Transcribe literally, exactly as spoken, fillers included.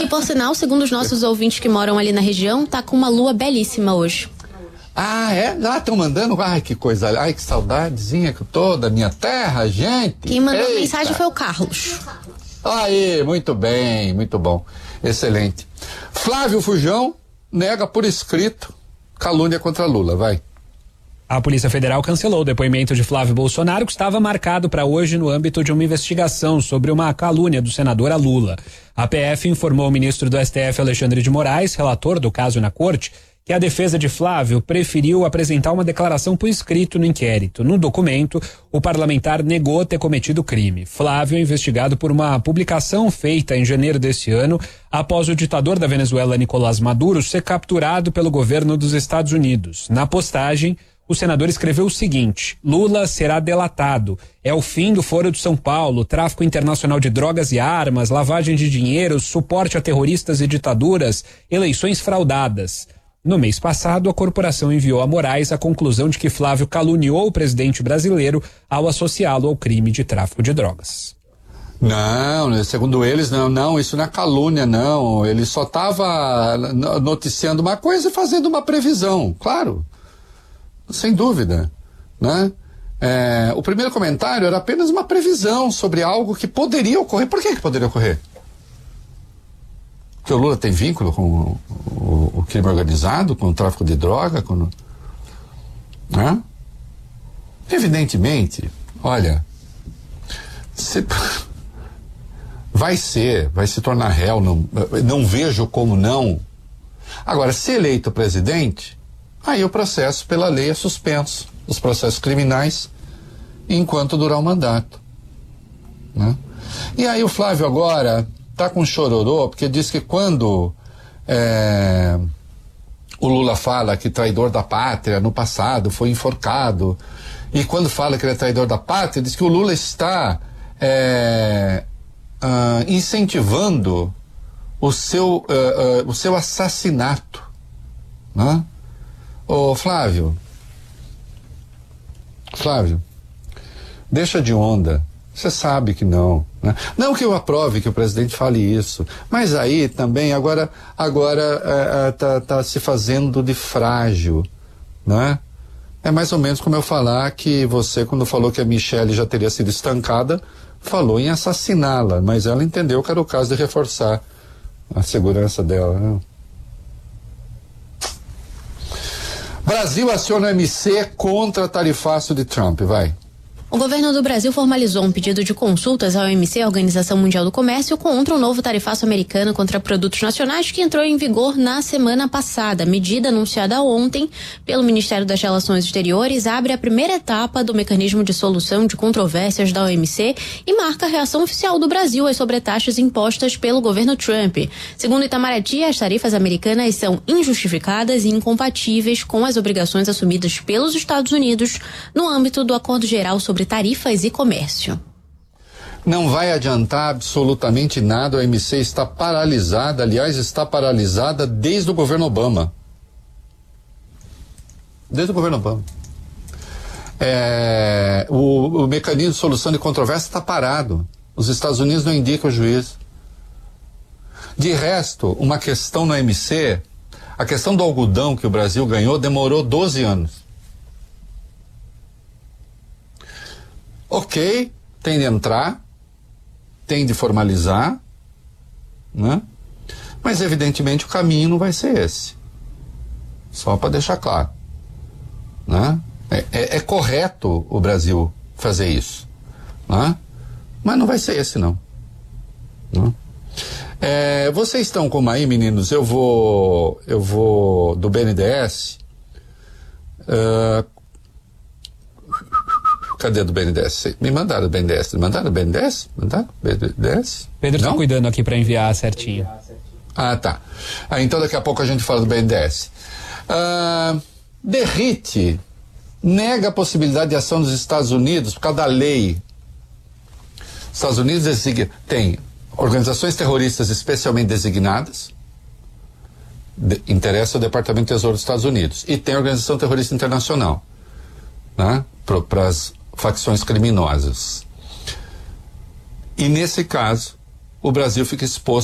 Que, por sinal, segundo os nossos ouvintes que moram ali na região, tá com uma lua belíssima hoje. Ah, é? Ah, estão mandando? Ai, que coisa, ai, que saudadezinha que eu tô da minha terra, gente. Quem mandou Eita. a mensagem foi o Carlos. Aí, muito bem, muito bom. Excelente. Flávio Fujão nega por escrito calúnia contra Lula, vai. A Polícia Federal cancelou o depoimento de Flávio Bolsonaro, que estava marcado para hoje no âmbito de uma investigação sobre uma calúnia do senador a Lula. A P F informou o ministro do S T F, Alexandre de Moraes, relator do caso na corte, que a defesa de Flávio preferiu apresentar uma declaração por escrito no inquérito. No documento, o parlamentar negou ter cometido crime. Flávio é investigado por uma publicação feita em janeiro deste ano, após o ditador da Venezuela, Nicolás Maduro, ser capturado pelo governo dos Estados Unidos. Na postagem, o senador escreveu o seguinte: Lula será delatado. É o fim do Foro de São Paulo, tráfico internacional de drogas e armas, lavagem de dinheiro, suporte a terroristas e ditaduras, eleições fraudadas. No mês passado, a corporação enviou a Moraes a conclusão de que Flávio caluniou o presidente brasileiro ao associá-lo ao crime de tráfico de drogas. Não, segundo eles, não, não, isso não é calúnia, não. Ele só estava noticiando uma coisa e fazendo uma previsão, claro, sem dúvida, né? É, o primeiro comentário era apenas uma previsão sobre algo que poderia ocorrer. Por que que poderia ocorrer? Porque o Lula tem vínculo com o, o, o crime organizado, com o tráfico de droga, com, né? Evidentemente, olha, se, vai ser, vai se tornar réu, não, não vejo como não. Agora, se eleito presidente, aí o processo pela lei é suspenso, os processos criminais, enquanto durar o mandato, né? E aí o Flávio agora tá com chororô, porque diz que quando é, o Lula fala que traidor da pátria no passado foi enforcado, e quando fala que ele é traidor da pátria, diz que o Lula está é, uh, incentivando o seu, uh, uh, o seu assassinato, né? Ô Flávio, Flávio, deixa de onda. Você sabe que não, né? Não que eu aprove que o presidente fale isso, mas aí também agora agora é, é, tá, tá se fazendo de frágil, né? É mais ou menos como eu falar que você, quando falou que a Michelle já teria sido estancada, falou em assassiná-la, mas ela entendeu que era o caso de reforçar a segurança dela, né? Brasil aciona o M C contra tarifaço de Trump, vai. O governo do Brasil formalizou um pedido de consultas ao O M C, a Organização Mundial do Comércio, contra o novo tarifaço americano contra produtos nacionais que entrou em vigor na semana passada. A medida anunciada ontem pelo Ministério das Relações Exteriores abre a primeira etapa do mecanismo de solução de controvérsias da O M C e marca a reação oficial do Brasil às sobretaxas impostas pelo governo Trump. Segundo Itamaraty, as tarifas americanas são injustificadas e incompatíveis com as obrigações assumidas pelos Estados Unidos no âmbito do Acordo Geral sobre tarifas e comércio. Não vai adiantar absolutamente nada, a O M C está paralisada, aliás, está paralisada desde o governo Obama. Desde o governo Obama. É, o, o mecanismo de solução de controvérsia está parado. Os Estados Unidos não indicam o juiz. De resto, uma questão no O M C, a questão do algodão que o Brasil ganhou demorou doze anos. Ok, tem de entrar, tem de formalizar, né? Mas evidentemente o caminho não vai ser esse. Só para deixar claro, né? É, é, é correto o Brasil fazer isso, né? Mas não vai ser esse não, né? É, vocês estão como aí, meninos? Eu vou, eu vou do B N D E S. Uh, Cadê do B N D E S? Me mandaram do B N D E S. Me mandaram do B N D E S? Mandaram? B N D E S? Pedro está cuidando aqui para enviar certinho. Ah, tá. Ah, então daqui a pouco a gente fala do B N D E S. Ah, Derrite nega a possibilidade de ação dos Estados Unidos por causa da lei. Os Estados Unidos designa, tem organizações terroristas especialmente designadas, de, interessa o Departamento de Tesouro dos Estados Unidos, e tem a Organização Terrorista Internacional, né, para as facções criminosas. E nesse caso, o Brasil fica exposto